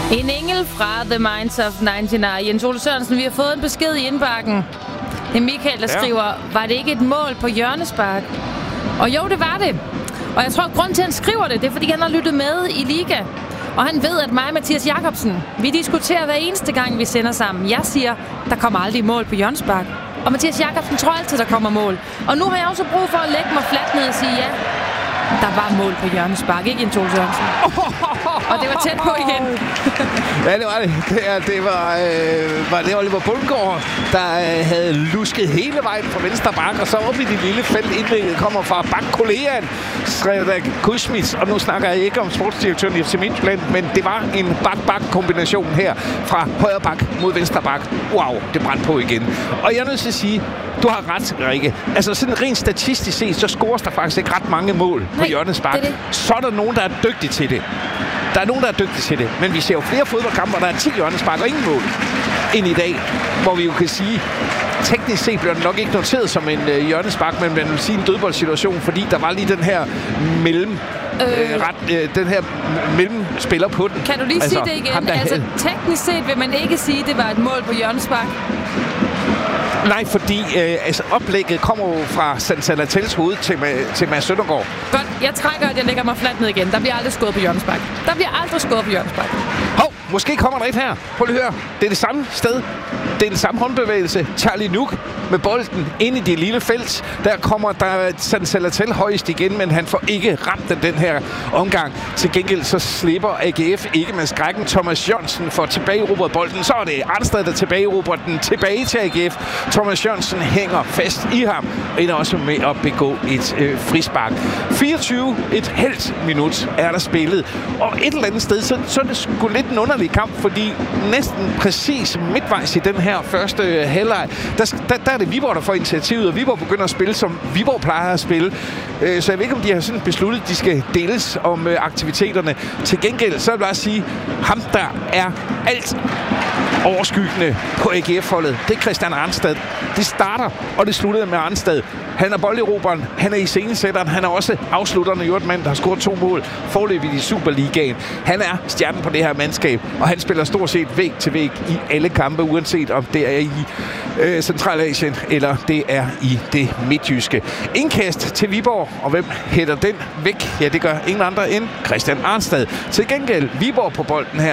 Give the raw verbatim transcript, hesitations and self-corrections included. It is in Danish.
En engel fra The Minds of nioghalvfems. Jens Ole Sørensen, vi har fået en besked i indbakken. Det er Michael, der ja. skriver, var det ikke et mål på hjørnespark? Og jo, det var det. Og jeg tror, at grunden til, at han skriver det, det er, fordi han har lyttet med i Liga. Og han ved, at mig og Mathias Jakobsen, vi diskuterer hver eneste gang, vi sender sammen. Jeg siger, der kommer aldrig mål på hjørnespark. Og Mathias Jakobsen tror altid, der kommer mål. Og nu har jeg også brug for at lægge mig fladt ned og sige ja. Der var mål på hjørnespark, ikke Jens Ole Sørensen. Og det var tæt på igen. Ja, det var det. Det, er, det var, øh, var det Oliver Bundgaard, der øh, havde lusket hele vejen fra venstre bak, og så op i det lille felt indlægget kommer fra bakkollegaen Sredak Kusmits. Og nu snakker jeg ikke om sportsdirektøren i F C Midtjylland, men det var en bak-bak-kombination her fra højre bak mod venstre bak. Wow, det brændte på igen. Og jeg er nødt til at sige, du har ret, Rikke. Altså sådan rent statistisk set, så scores der faktisk ikke ret mange mål på hjørnespark. Så er der nogen, der er dygtige til det. Der er nogen, der er dygtige til det. Men vi ser jo flere fodboldkampe, hvor der er ti hjørnespark og ingen mål end i dag. Hvor vi jo kan sige, teknisk set bliver det nok ikke noteret som en øh, hjørnespark, men man vil sige en dødboldsituation, fordi der var lige den her mellem... Øh, ret, øh, den her mellemspiller på den. Kan du lige altså, sige det igen? Ham, altså teknisk set vil man ikke sige, at det var et mål på hjørnespark. Nej, fordi øh, altså, oplægget kommer jo fra Santalatels hoved til, til Mads Søndergaard. Godt, jeg trækker, at jeg lægger mig fladt ned igen. Der bliver aldrig skåret på hjørnespark. Der bliver aldrig skåret på hjørnespark. Hov, måske kommer der et her. Prøv lige at høre. Det er det samme sted. Det er den samme håndbevægelse. Charlie Nuk med bolden ind i det lille felt. Der kommer der Santalatel højst igen, men han får ikke ramt den, den her omgang. Til gengæld så slipper A G F ikke med skrækken. Thomas Jørgensen får tilbageerobret bolden. Så er det Arnstad, der tilbageerobrer den tilbage til A G F. Thomas Jørgensen hænger fast i ham og ender også med at begå et øh, frispark. fireogtyve, et halvt minut er der spillet. Og et eller andet sted, så, så er det sgu lidt en underlig kamp, fordi næsten præcis midtvejs i den her første øh, halvleg, der, der, der er det Viborg, der får initiativet, og Viborg begynder at spille, som Viborg plejer at spille. Øh, så jeg ved ikke, om de har sådan besluttet, at de skal deles om øh, aktiviteterne. Til gengæld, så vil jeg bare sige, ham der er alt overskyggende på A G F-holdet. Det er Christian Arnstad. Det starter, og det slutter med Arnstad. Han er bolderoberen, han er iscenesætteren, han er også afslutterne i øvrigt mand, der har scoret to mål foreløbigt i Superligaen. Han er stjernen på det her mandskab, og han spiller stort set væg til væg i alle kampe, uanset om det er i øh, Centralasien eller det er i det midtjyske. Indkast til Viborg, og hvem hætter den væk? Ja, det gør ingen andre end Christian Arnstad. Til gengæld Viborg på bolden her.